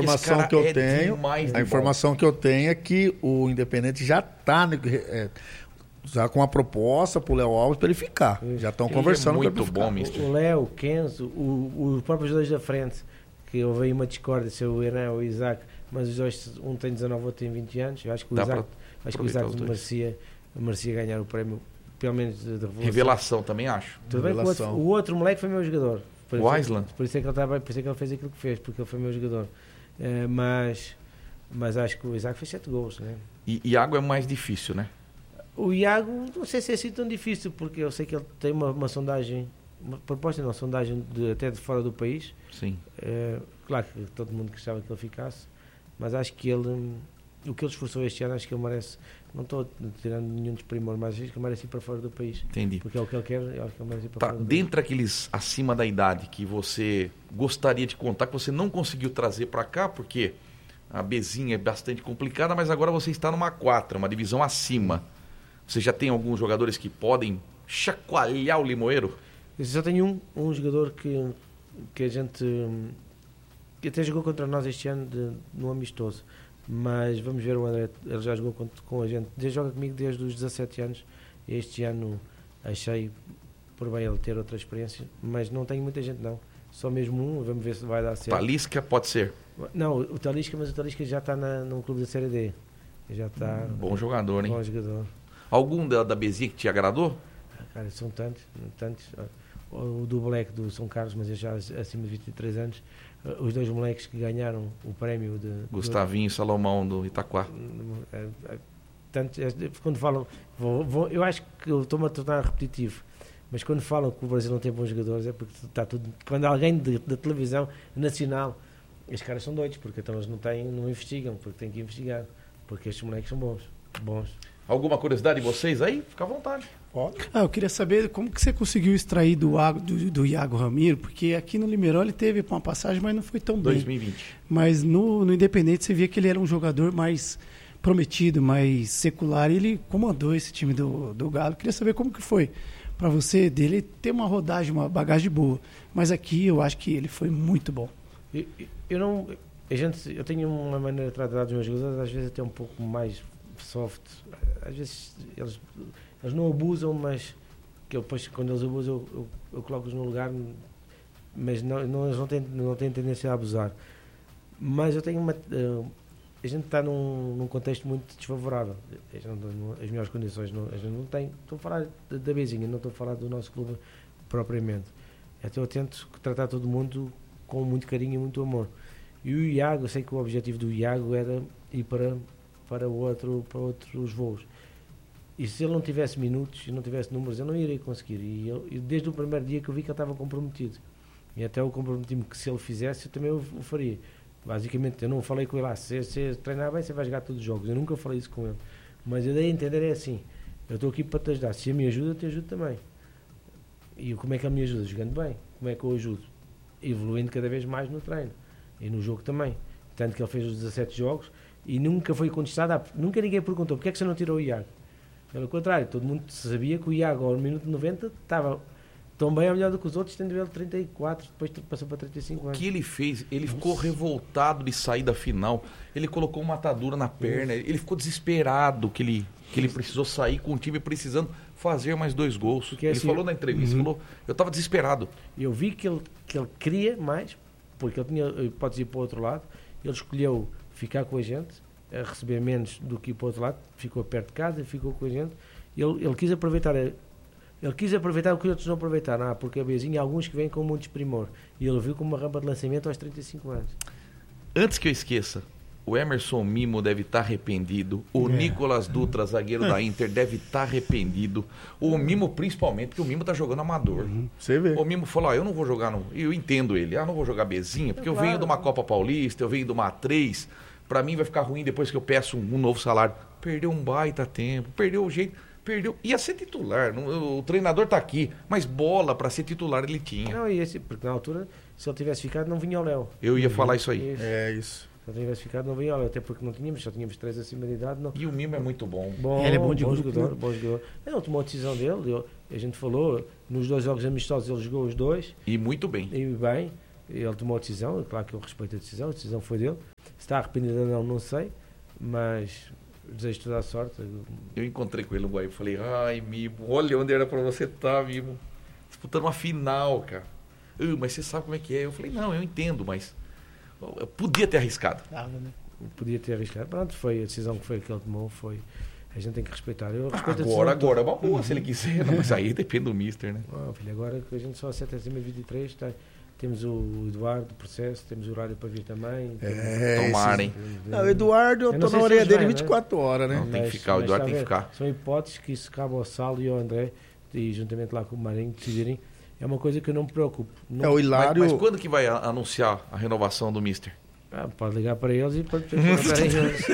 informação que eu tenho, a informação que eu tenho é que o Independente já está já com uma proposta para o Léo Alves para ele ficar. Já estão conversando com ele. Muito bom, mister. O Léo, o Kenzo, os próprios dois da frente, que houve aí uma discórdia, se o Hernan ou o Isaac, mas os dois, um tem 19, outro tem 20 anos. Eu acho que o Isaac merecia ganhar o prémio, pelo menos de revelação, também acho. Tudo bem, o outro moleque foi meu jogador. O Island. Por isso é que ele fez aquilo que fez, porque ele foi meu jogador. Mas acho que o Isaac fez 7 gols, né? E Iago é mais difícil, né? O Iago, não sei se é assim tão difícil, porque eu sei que ele tem uma sondagem, uma proposta, não, sondagem até de fora do país. Sim. Claro que todo mundo gostava que ele ficasse, mas acho que ele, o que ele esforçou este ano, acho que ele merece, não estou tirando nenhum desprimor, mas acho que ele merece ir para fora do país. Entendi. Porque é o que ele quer, eu acho que ele merece ir para fora do dentro daqueles acima da idade que você gostaria de contar, que você não conseguiu trazer para cá, porque a Bzinha é bastante complicada, mas agora você está numa 4, uma divisão acima. Você já tem alguns jogadores que podem chacoalhar o Limoeiro? Eu só tenho um jogador que a gente, que até jogou contra nós este ano no amistoso, mas vamos ver o André, ele já jogou com a gente, joga comigo desde os 17 anos, e este ano achei por bem ele ter outra experiência, mas não tenho muita gente não, só mesmo um, vamos ver se vai dar certo. Talisca pode ser? Não, o Talisca, mas o Talisca já está num clube da Série D. Já está. Bom jogador, hein? Bom jogador. Algum da Bezinha que te agradou? Cara, são tantos. O do Black do São Carlos, mas já acima de 23 anos. Os dois moleques que ganharam o prémio de. Gustavinho e Salomão do Itaquá. Quando falam. Eu acho que eu estou-me a tornar repetitivo. Mas quando falam que o Brasil não tem bons jogadores é porque está tudo. Quando alguém da televisão nacional. Estes caras são doidos, porque então eles não investigam, porque têm que investigar. Porque estes moleques são bons. Alguma curiosidade de vocês aí? Fica à vontade. Eu queria saber como que você conseguiu extrair do Iago Ramiro, porque aqui no Limeirão ele teve uma passagem, mas não foi tão bem. 2020. Mas no Independente você via que ele era um jogador mais prometido, mais secular, e ele comandou esse time do Galo. Queria saber como que foi para você dele ter uma rodagem, uma bagagem boa. Mas aqui eu acho que ele foi muito bom. Eu tenho uma maneira de tratar dos meus jogadores, às vezes até um pouco mais soft. Às vezes eles não abusam, mas que depois, quando eles abusam, eu coloco-os no lugar, mas eles não têm tendência a abusar. Mas eu tenho a gente está num contexto muito desfavorável. As melhores condições a gente não tem. Estou a falar da Bezinha, não estou a falar do nosso clube propriamente. Então eu tento tratar todo mundo com muito carinho e muito amor. E o Iago, eu sei que o objetivo do Iago era ir para outros voos. E se ele não tivesse minutos e não tivesse números, eu não iria conseguir. E desde o primeiro dia que eu vi que ele estava comprometido. E até eu comprometi-me que se ele fizesse, eu também o faria. Basicamente, eu não falei com ele se você treinar bem, você vai jogar todos os jogos. Eu nunca falei isso com ele. Mas eu dei a entender é assim, eu estou aqui para te ajudar. Se ele me ajuda, eu te ajudo também. E como é que ele me ajuda? Jogando bem. Como é que eu ajudo? Evoluindo cada vez mais no treino. E no jogo também. Tanto que ele fez os 17 jogos e nunca foi contestado. Nunca ninguém perguntou porque é que você não tirou o Iago. Pelo contrário, todo mundo sabia que o Iago ao minuto 90 estava tão bem ou melhor do que os outros, tendo ele 34, depois passou para 35 anos. O que ele fez? Ele ficou revoltado de sair da final. Ele colocou uma atadura na perna. Ele ficou desesperado que ele precisou sair com o time precisando fazer mais 2 gols. Porque, ele falou na entrevista, falou, eu estava desesperado. Eu vi que ele queria mais, porque ele tinha hipótese de ir para o outro lado. Ele escolheu ficar com a gente, a receber menos do que ir para o outro lado, ficou perto de casa, ficou com a gente. Ele quis aproveitar o que outros não aproveitaram, porque a Bezinha há alguns que vêm com muito desprimor. E ele viu como uma rampa de lançamento aos 35 anos. Antes que eu esqueça, o Emerson Mimo deve estar arrependido, o Nicolas Dutra, zagueiro da Inter, deve estar arrependido, o Mimo principalmente, porque o Mimo está jogando amador. Você vê. O Mimo falou, eu não vou jogar, eu entendo ele, não vou jogar Bezinha, porque eu venho de uma Copa Paulista, eu venho de uma A3, para mim vai ficar ruim depois que eu peço um novo salário. Perdeu um baita tempo, perdeu o jeito, ia ser titular, o treinador está aqui, mas bola para ser titular ele tinha. Não, porque na altura, se ele tivesse ficado, não vinha o Léo. Eu ia falar isso aí. Isso. Se ele tivesse ficado, não vinha o Léo, até porque só tínhamos 3 acima de idade. Não. E o Mimo é muito bom. Ele é bom de bom grupo, jogador, bom jogador. Ele tomou a decisão dele, a gente falou, nos 2 jogos amistosos ele jogou os 2. E muito bem. E bem, ele tomou a decisão, claro que eu respeito a decisão foi dele. está arrependido ou não sei, mas desejo toda a sorte. Eu encontrei com ele no Guaíba e falei, ai, Mimo, olha onde era pra você estar, Mimo. Disputando uma final, cara. Mas você sabe como é que é. Eu falei, não, eu entendo, mas eu podia ter arriscado. Podia ter arriscado. Pronto, foi a decisão que ele tomou, foi... A gente tem que respeitar. Eu respeito agora é uma boa, se ele quiser. Não, mas aí depende do mister, né? Filho, agora que a gente só aceita acima de 23, temos o Eduardo do processo, temos o horário para vir também. Tomarem. O Eduardo, eu estou na orelha dele 24 horas, né? Não, tem que ficar, o Eduardo tem que ficar. São hipóteses que isso cabe ao Salo e ao André, e juntamente lá com o Marinho, decidirem. É uma coisa que eu não me preocupo. O Hilário... Mas quando que vai anunciar a renovação do mister? Pode ligar para eles e pode perguntar a eles.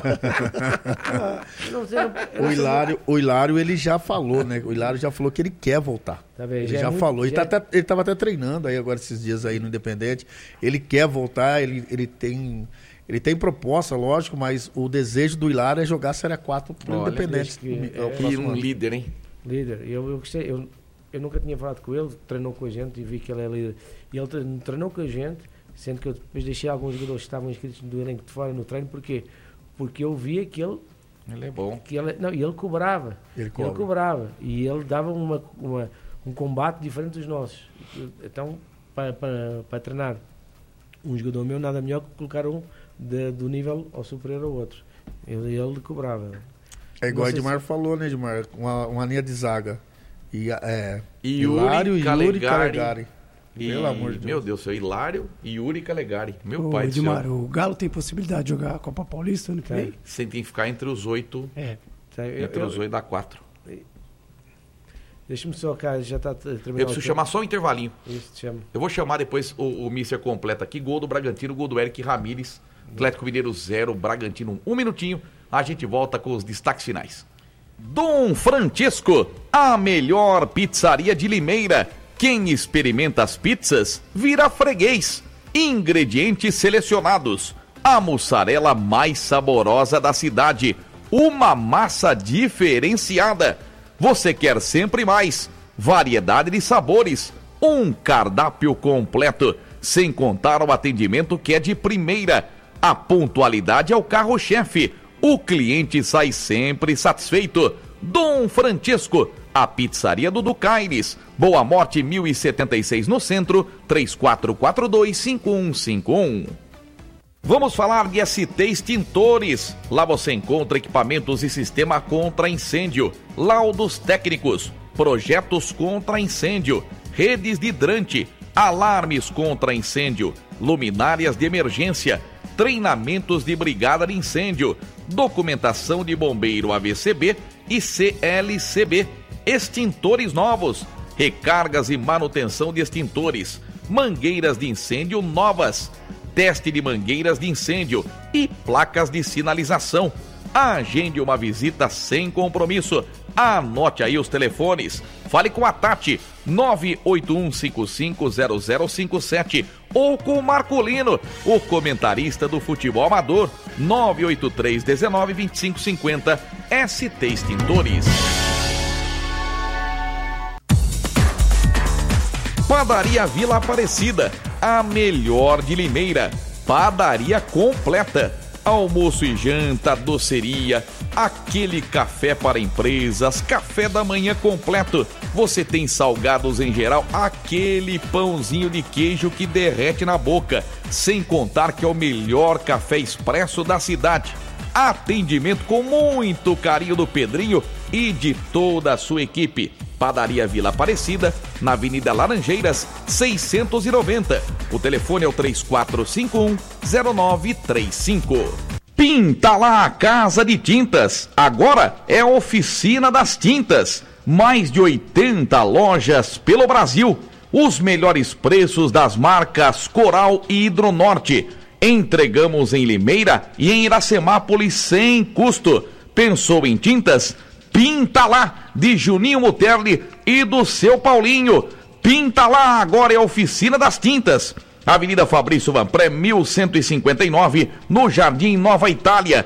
O Hilário, ele já falou, né? O Hilário já falou que ele quer voltar. Tá bem, ele já falou. Ele estava até treinando aí agora esses dias aí no Independente. Ele quer voltar, ele tem proposta, lógico, mas o desejo do Hilário é jogar a Série 4 pro Independente. E um líder, hein? Líder. Eu gostei. Eu nunca tinha falado com ele, treinou com a gente e vi que ele é líder. E ele treinou com a gente, sendo que eu depois deixei alguns jogadores que estavam inscritos do elenco de fora no treino, porque eu via que ele é bom. Ele cobrava. Ele cobrava. E ele dava um combate diferente dos nossos. Então, para treinar um jogador meu, nada melhor que colocar um do nível ao superior ao outro. Ele cobrava. É igual o Edmar falou, né, Edmar? Uma linha de zaga. Hilário e Yuri Calegari. Pelo amor de Deus. Meu Deus, Hilário e Yuri Calegari. Meu pai do Edmar, céu. O Galo tem possibilidade de jogar a Copa Paulista ano que vem? Você tem que ficar entre os 8. Entre os 8 dá 4. Deixa-me só, cara, já está terminando. Eu preciso chamar só um intervalinho. Isso, chama. Eu vou chamar depois o Mister completa aqui. Gol do Bragantino, gol do Eric Ramírez. Atlético Mineiro 0, Bragantino 1. Um minutinho, a gente volta com os destaques finais. Dom Francesco, a melhor pizzaria de Limeira. Quem experimenta as pizzas vira freguês. Ingredientes selecionados. A mussarela mais saborosa da cidade. Uma massa diferenciada. Você quer sempre mais. Variedade de sabores. Um cardápio completo. Sem contar o atendimento que é de primeira. A pontualidade é o carro-chefe. O cliente sai sempre satisfeito. Dom Francesco, a pizzaria do Ducaires. Boa Morte 1076 no centro, 3442-5151. Vamos falar de ST Extintores. Lá você encontra equipamentos e sistema contra incêndio, laudos técnicos, projetos contra incêndio, redes de hidrante, alarmes contra incêndio, luminárias de emergência, treinamentos de brigada de incêndio, documentação de bombeiro AVCB e CLCB, extintores novos, recargas e manutenção de extintores, mangueiras de incêndio novas, teste de mangueiras de incêndio e placas de sinalização. Agende uma visita sem compromisso. Anote aí os telefones. Fale com a Tati, 981550057, ou com o Marcolino, o comentarista do futebol amador, 983192550, ST Extintores. Padaria Vila Aparecida, a melhor de Limeira. Padaria completa. Almoço e janta, doceria, aquele café para empresas, café da manhã completo. Você tem salgados em geral, aquele pãozinho de queijo que derrete na boca. Sem contar que é o melhor café expresso da cidade. Atendimento com muito carinho do Pedrinho e de toda a sua equipe. Padaria Vila Aparecida, na Avenida Laranjeiras, 690. O telefone é o 3451-0935. Pinta lá a Casa de Tintas. Agora é a Oficina das Tintas. Mais de 80 lojas pelo Brasil. Os melhores preços das marcas Coral e Hidronorte. Entregamos em Limeira e em Iracemápolis sem custo. Pensou em tintas? Pinta lá, de Juninho Muterli e do seu Paulinho. Pinta lá, agora é a Oficina das Tintas. Avenida Fabrício Vanpré, 1159, no Jardim Nova Itália,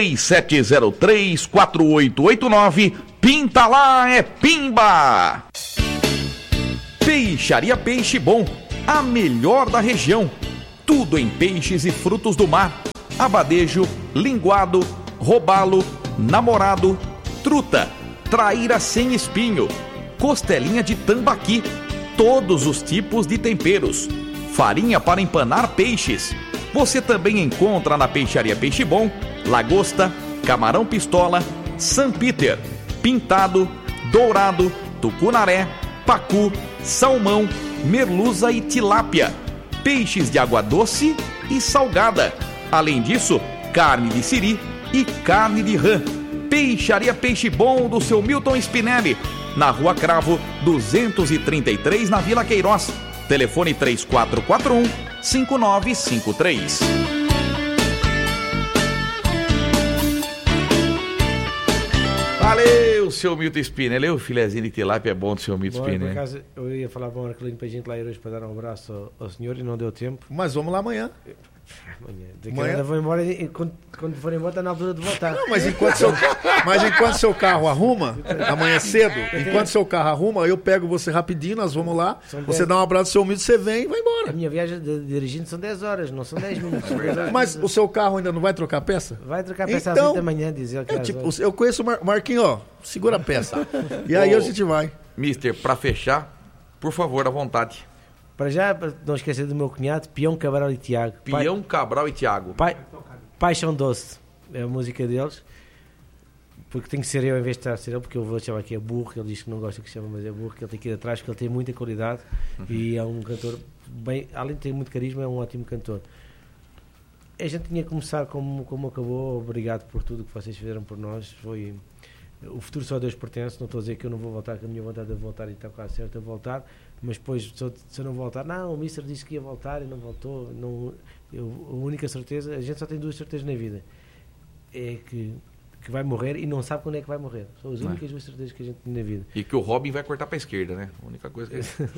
3703-4889. Pinta lá, é Pimba! Peixaria Peixe Bom, a melhor da região. Tudo em peixes e frutos do mar. abadejo, linguado, robalo, namorado, truta, traíra sem espinho, costelinha de tambaqui, todos os tipos de temperos, farinha para empanar peixes. Você também encontra na Peixaria Peixe Bom, lagosta, camarão pistola, San Peter, pintado, dourado, tucunaré, pacu, salmão, merluza e tilápia, peixes de água doce e salgada. Além disso, carne de siri e carne de rã. Peixaria Peixe Bom do seu Milton Spinelli, na Rua Cravo 233, na Vila Queiroz. Telefone 3441-5953. Valeu, seu Milton Spinelli. O filezinho de tilápia é bom do seu Milton Spinelli. Por acaso, eu ia falar para o Marcolino para a gente lá ir hoje para dar um abraço ao senhor e não deu tempo. Mas vamos lá amanhã. Amanhã vou embora, quando for embora está na altura de voltar. Não, mas enquanto seu carro arruma, amanhã cedo, enquanto seu carro arruma, eu pego você rapidinho, nós vamos lá, você dá um abraço ao seu Milton, você vem e vai embora. A minha viagem dirigindo são 10 horas, não são 10 minutos. Mas o seu carro ainda não vai trocar peça? Vai trocar peça às 8 da manhã, diz ele. Eu conheço o Marquinhos, ó, segura a peça. E aí a gente vai. Mister, para fechar, por favor, à vontade. Para já, para não esquecer do meu cunhado, Peão, Cabral e Tiago. Peão, Cabral e Tiago. Paixão Doce, é a música deles. Porque tem que ser eu em vez de estar a ser ele, porque eu vou chamar aqui é burro, ele diz que não gosta que chama, mas é burro, que ele tem que ir atrás, porque ele tem muita qualidade e é um cantor, bem, além de ter muito carisma, é um ótimo cantor. A gente tinha que começar como acabou. Obrigado por tudo que vocês fizeram por nós. O futuro só a Deus pertence. Não estou a dizer que eu não vou voltar, que a minha vontade de voltar e está quase certo de voltar, mas depois, se eu não voltar, o Mister disse que ia voltar e não voltou. A única certeza, a gente só tem duas certezas na vida: é que vai morrer e não sabe quando é que vai morrer. São as únicas duas certezas que a gente tem na vida. E que o Robin vai cortar para a esquerda, né? A única coisa que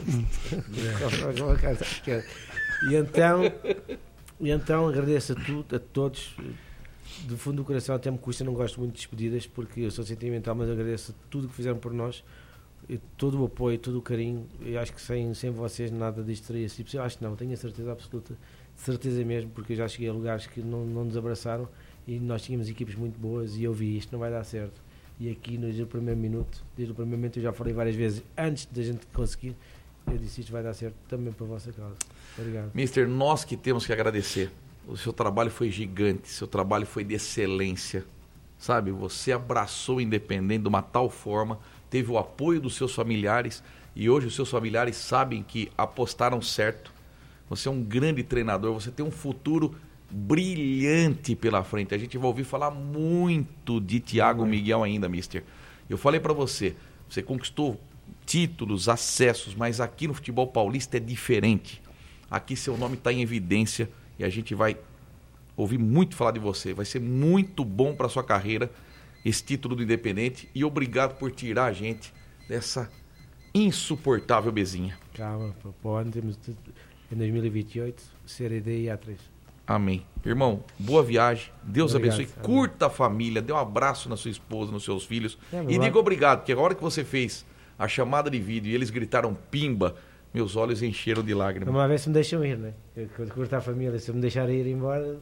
E então agradeço a todos. Do fundo do coração, até me custa, não gosto muito de despedidas porque eu sou sentimental, mas agradeço tudo que fizeram por nós, todo o apoio, todo o carinho. Eu acho que sem vocês nada disto teria sido possível. Acho que não, tenho a certeza absoluta, certeza mesmo, porque eu já cheguei a lugares que não nos abraçaram e nós tínhamos equipes muito boas e eu vi isto não vai dar certo. E aqui desde o primeiro minuto eu já falei várias vezes, antes da gente conseguir, eu disse isto vai dar certo também para a vossa causa. Obrigado. Mister, nós que temos que agradecer. O seu trabalho foi gigante, seu trabalho foi de excelência, sabe? Você abraçou o Independente de uma tal forma, teve o apoio dos seus familiares e hoje os seus familiares sabem que apostaram certo. Você é um grande treinador, você tem um futuro brilhante pela frente. A gente vai ouvir falar muito de Thiago Miguel ainda, Mister. Eu falei para você conquistou títulos, acessos, mas aqui no futebol paulista é diferente. Aqui seu nome está em evidência. E a gente vai ouvir muito falar de você. Vai ser muito bom para a sua carreira esse título do Independente. E obrigado por tirar a gente dessa insuportável bezinha. Calma, para o ano temos em 2028 Série D e A3. Amém. Irmão, boa viagem. Deus obrigado, abençoe. Amém. Curta a família. Dê um abraço na sua esposa, nos seus filhos. E diga obrigado, porque a hora que você fez a chamada de vídeo e eles gritaram pimba, meus olhos encheram de lágrimas. Vamos lá ver se me deixam ir, né? Quando cortar a família, se me deixarem ir embora...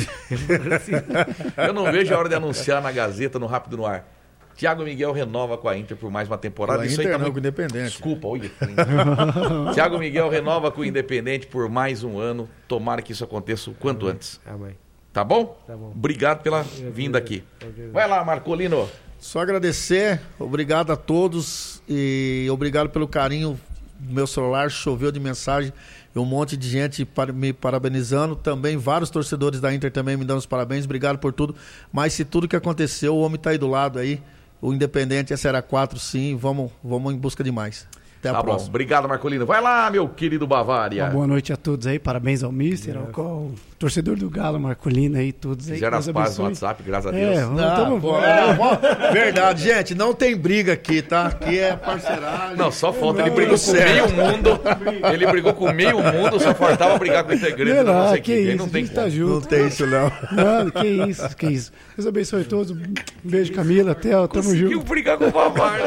Eu não vejo a hora de anunciar na Gazeta, no Rápido no Ar. Thiago Miguel renova com a Inter por mais uma temporada. Isso aí tá muito... com o Independente. Desculpa, olha. Thiago Miguel renova com o Independente por mais um ano. Tomara que isso aconteça o quanto antes. Amém. Tá bom? Tá bom. Obrigado pela vinda aqui. Vai lá, Marcolino. Só agradecer. Obrigado a todos e obrigado pelo carinho. Meu celular choveu de mensagem e um monte de gente me parabenizando, também vários torcedores da Inter também me dando os parabéns, obrigado por tudo, mas se tudo que aconteceu, o homem tá aí do lado aí, o Independente, essa era 4 sim, vamos em busca de mais. Até a próxima. Bom. Obrigado, Marcolino. Vai lá, meu querido Bavária. Uma boa noite a todos aí, parabéns ao Mister, ao torcedor do Galo, Marcolino aí, todos aí. Fizeram as pazes no WhatsApp, graças a Deus. Verdade, gente, não tem briga aqui, tá? Aqui é parceiragem. Não, só falta, ele brigou com meio mundo, ele brigou com meio mundo, só faltava brigar com o integrante da nossa equipe. Isso, não tem tá junto. Não tem isso, não. Mano, que isso. Deus abençoe todos, um beijo, Camila, Theo, tamo junto. Conseguiu brigar com o Bavária.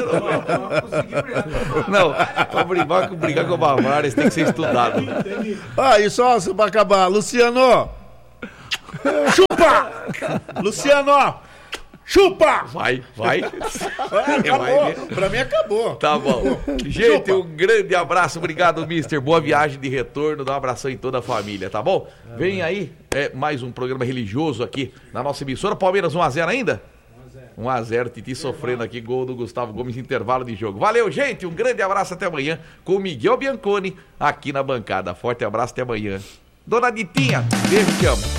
Não, pra brigar com o Bavária, isso tem que ser estudado. E só pra acabar, Luciano, chupa! Chupa! Luciano, ó. Chupa! Vai. Acabou. Pra mim acabou. Tá bom. Gente, um grande abraço. Obrigado, mister. Boa viagem de retorno. Dá um abração em toda a família, tá bom? Vem aí mais um programa religioso aqui na nossa emissora. Palmeiras 1-0 ainda? 1-0, Titi sofrendo aqui, gol do Gustavo Gomes, intervalo de jogo. Valeu, gente, um grande abraço, até amanhã, com o Miguel Bianconi aqui na bancada. Forte abraço, até amanhã. Dona Ditinha, beijo, te amo.